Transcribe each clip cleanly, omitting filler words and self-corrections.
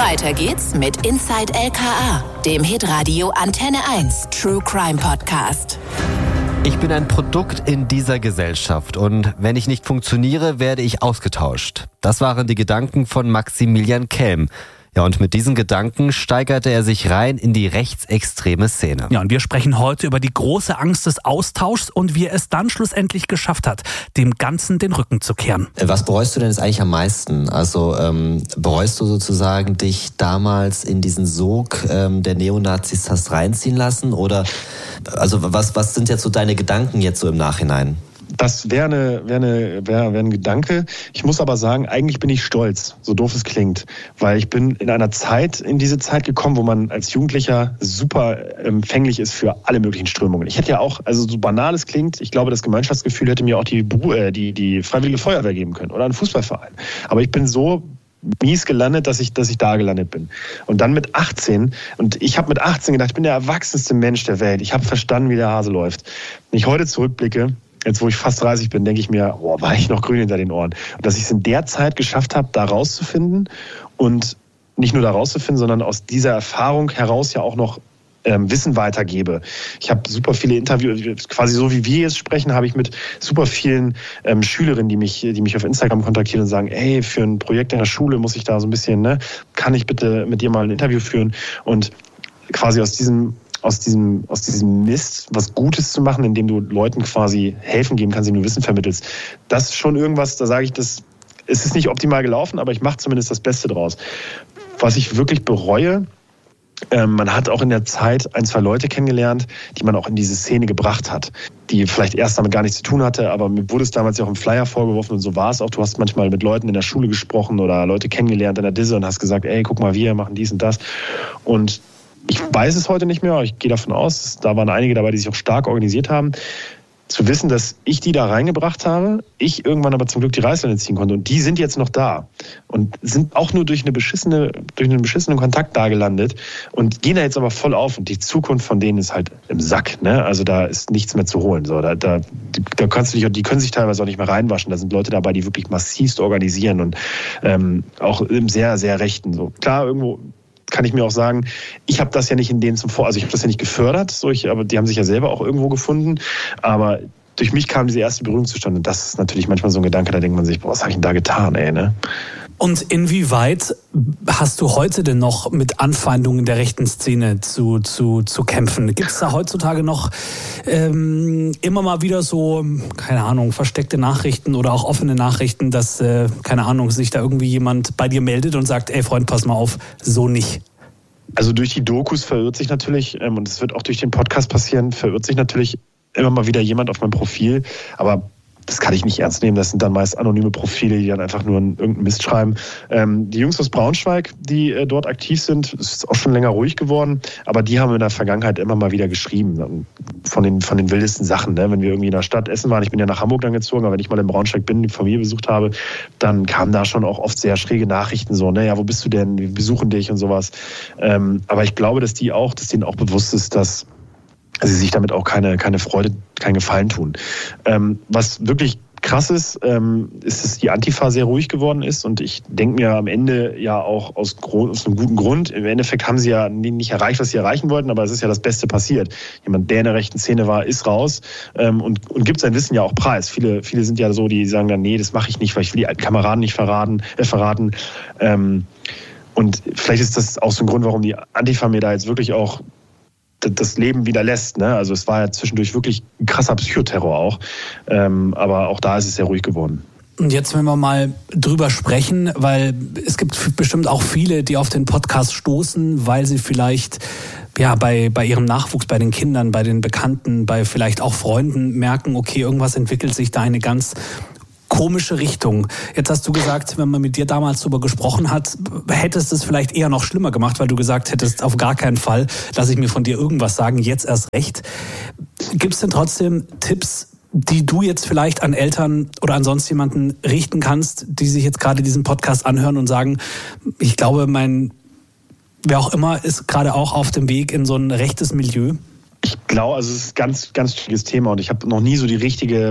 Weiter geht's mit Inside LKA, dem Hitradio Antenne 1 True Crime Podcast. Ich bin ein Produkt in dieser Gesellschaft und wenn ich nicht funktioniere, werde ich ausgetauscht. Das waren die Gedanken von Maximilian Kelm. Ja, und mit diesen Gedanken steigerte er sich rein in die rechtsextreme Szene. Ja, und wir sprechen heute über die große Angst des Austauschs und wie er es dann schlussendlich geschafft hat, dem Ganzen den Rücken zu kehren. Was bereust du denn jetzt eigentlich am meisten? Also bereust du sozusagen dich damals in diesen Sog der Neonazis hast reinziehen lassen? Oder also was sind jetzt so deine Gedanken jetzt so im Nachhinein? Das wäre ein Gedanke. Ich muss aber sagen, eigentlich bin ich stolz, so doof es klingt. Weil ich bin in diese Zeit gekommen, wo man als Jugendlicher super empfänglich ist für alle möglichen Strömungen. Ich hätte ja auch, also so banal es klingt, ich glaube, das Gemeinschaftsgefühl hätte mir auch die Freiwillige Feuerwehr geben können oder ein Fußballverein. Aber ich bin so mies gelandet, dass ich da gelandet bin. Und dann mit 18, und ich habe mit 18 gedacht, ich bin der erwachsenste Mensch der Welt. Ich habe verstanden, wie der Hase läuft. Wenn ich heute zurückblicke, jetzt wo ich fast 30 bin, denke ich mir, war ich noch grün hinter den Ohren. Und dass ich es in der Zeit geschafft habe, da rauszufinden und nicht nur da rauszufinden, sondern aus dieser Erfahrung heraus ja auch noch Wissen weitergebe. Ich habe super viele Interviews, quasi so wie wir jetzt sprechen, habe ich mit super vielen Schülerinnen, die mich auf Instagram kontaktieren und sagen, ey, für ein Projekt in der Schule muss ich da so ein bisschen, kann ich bitte mit dir mal ein Interview führen? Und quasi aus diesem Mist was Gutes zu machen, indem du Leuten quasi helfen geben kannst, indem du Wissen vermittelst. Das ist schon irgendwas, da sage ich, es ist nicht optimal gelaufen, aber ich mache zumindest das Beste draus. Was ich wirklich bereue, man hat auch in der Zeit 1, 2 Leute kennengelernt, die man auch in diese Szene gebracht hat, die vielleicht erst damit gar nichts zu tun hatte, aber mir wurde es damals ja auch im Flyer vorgeworfen und so war es auch. Du hast manchmal mit Leuten in der Schule gesprochen oder Leute kennengelernt in der Disse und hast gesagt, ey, guck mal, wir machen dies und das. Und ich weiß es heute nicht mehr, aber ich gehe davon aus, da waren einige dabei, die sich auch stark organisiert haben. Zu wissen, dass ich die da reingebracht habe, ich irgendwann aber zum Glück die Reißleine ziehen konnte und die sind jetzt noch da und sind auch nur durch einen beschissenen Kontakt da gelandet und gehen da jetzt aber voll auf und die Zukunft von denen ist halt im Sack, ne? Also da ist nichts mehr zu holen, so da kannst du die können sich teilweise auch nicht mehr reinwaschen, da sind Leute dabei, die wirklich massivst organisieren und auch im sehr, sehr Rechten, so klar irgendwo kann ich mir auch sagen, ich habe das ja nicht in denen also ich habe das ja nicht gefördert, aber die haben sich ja selber auch irgendwo gefunden, aber durch mich kam diese erste Berührung zustande und das ist natürlich manchmal so ein Gedanke, da denkt man sich, was habe ich denn da getan, ey, ne? Und inwieweit hast du heute denn noch mit Anfeindungen der rechten Szene zu kämpfen? Gibt es da heutzutage noch immer mal wieder so, keine Ahnung, versteckte Nachrichten oder auch offene Nachrichten, dass, keine Ahnung, sich da irgendwie jemand bei dir meldet und sagt, ey Freund, pass mal auf, so nicht? Also durch die Dokus verirrt sich natürlich, und es wird auch durch den Podcast passieren, verirrt sich natürlich immer mal wieder jemand auf mein Profil, aber das kann ich nicht ernst nehmen. Das sind dann meist anonyme Profile, die dann einfach nur irgendeinen Mist schreiben. Die Jungs aus Braunschweig, die dort aktiv sind, ist auch schon länger ruhig geworden, aber die haben in der Vergangenheit immer mal wieder geschrieben von den wildesten Sachen. Ne? Wenn wir irgendwie in der Stadt essen waren, ich bin ja nach Hamburg dann gezogen, aber wenn ich mal in Braunschweig bin, die Familie besucht habe, dann kamen da schon auch oft sehr schräge Nachrichten, so, ne, ja, wo bist du denn? Wir besuchen dich und sowas. Aber ich glaube, dass denen auch bewusst ist, dass sie sich damit auch keine Freude, keinen Gefallen tun. Was wirklich krass ist, ist, dass die Antifa sehr ruhig geworden ist und ich denke mir am Ende ja auch aus einem guten Grund. Im Endeffekt haben sie ja nicht erreicht, was sie erreichen wollten, aber es ist ja das Beste passiert. Jemand, der in der rechten Szene war, ist raus und gibt sein Wissen ja auch preis. Viele sind ja so, die sagen dann, nee, das mache ich nicht, weil ich will die alten Kameraden nicht verraten. Und vielleicht ist das auch so ein Grund, warum die Antifa mir da jetzt wirklich auch das Leben wieder lässt. Ne? Also es war ja zwischendurch wirklich ein krasser Psychoterror auch. Aber auch da ist es sehr ruhig geworden. Und jetzt, wenn wir mal drüber sprechen, weil es gibt bestimmt auch viele, die auf den Podcast stoßen, weil sie vielleicht bei ihrem Nachwuchs, bei den Kindern, bei den Bekannten, bei vielleicht auch Freunden merken, okay, irgendwas entwickelt sich da eine ganz komische Richtung. Jetzt hast du gesagt, wenn man mit dir damals darüber gesprochen hat, hättest du es vielleicht eher noch schlimmer gemacht, weil du gesagt hättest, auf gar keinen Fall lasse ich mir von dir irgendwas sagen, jetzt erst recht. Gibt es denn trotzdem Tipps, die du jetzt vielleicht an Eltern oder an sonst jemanden richten kannst, die sich jetzt gerade diesen Podcast anhören und sagen, ich glaube, wer auch immer ist gerade auch auf dem Weg in so ein rechtes Milieu? Ich glaube, also es ist ein ganz, ganz schwieriges Thema und ich habe noch nie so die richtige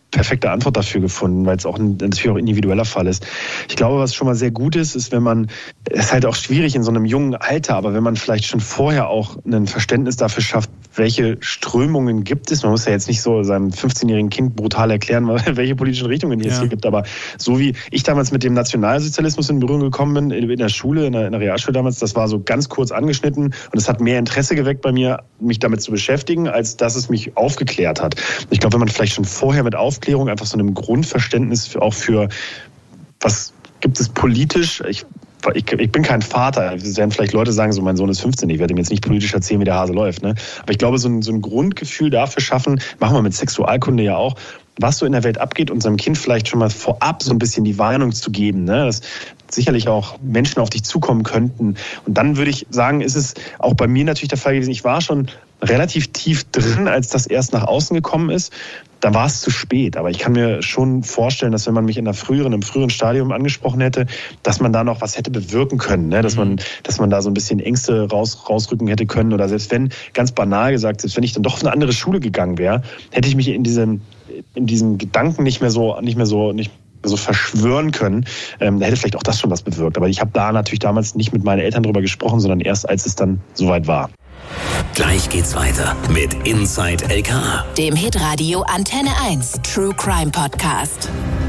perfekte Antwort dafür gefunden, weil es auch natürlich auch ein individueller Fall ist. Ich glaube, was schon mal sehr gut ist, wenn man, es ist halt auch schwierig in so einem jungen Alter, aber wenn man vielleicht schon vorher auch ein Verständnis dafür schafft, welche Strömungen gibt es. Man muss ja jetzt nicht so seinem 15-jährigen Kind brutal erklären, welche politischen Richtungen es hier gibt, aber so wie ich damals mit dem Nationalsozialismus in Berührung gekommen bin, in der Schule, in der Realschule damals, das war so ganz kurz angeschnitten und es hat mehr Interesse geweckt bei mir, mich damit zu beschäftigen, als dass es mich aufgeklärt hat. Ich glaube, wenn man vielleicht schon vorher mit Aufklärung einfach so einem Grundverständnis auch für, was gibt es politisch, ich bin kein Vater, es werden vielleicht Leute sagen, so mein Sohn ist 15, ich werde ihm jetzt nicht politisch erzählen, wie der Hase läuft. Ne? Aber ich glaube, so ein Grundgefühl dafür schaffen, machen wir mit Sexualkunde ja auch, was so in der Welt abgeht und seinem Kind vielleicht schon mal vorab so ein bisschen die Warnung zu geben, ne? Dass sicherlich auch Menschen auf dich zukommen könnten. Und dann würde ich sagen, ist es auch bei mir natürlich der Fall gewesen, ich war schon relativ tief drin, als das erst nach außen gekommen ist. Da war es zu spät. Aber ich kann mir schon vorstellen, dass wenn man mich in einem früheren Stadium angesprochen hätte, dass man da noch was hätte bewirken können. Ne? Dass man da so ein bisschen Ängste rausrücken hätte können. Oder selbst wenn, ganz banal gesagt, selbst wenn ich dann doch auf eine andere Schule gegangen wäre, hätte ich mich in diesem Gedanken nicht mehr so verschwören können, da hätte vielleicht auch das schon was bewirkt. Aber ich habe da natürlich damals nicht mit meinen Eltern drüber gesprochen, sondern erst, als es dann soweit war. Gleich geht's weiter mit Inside LKA, dem Hitradio Antenne 1 True Crime Podcast.